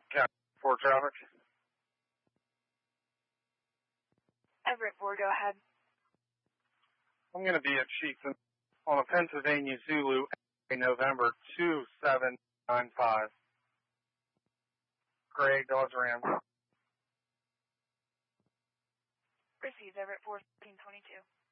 Captain 4 traffic. Everett 4, go ahead. I'm going to be at Chieftain on a Pennsylvania Zulu, November 2795. Gray, Dodge Ram. Received, Everett 4, 1522.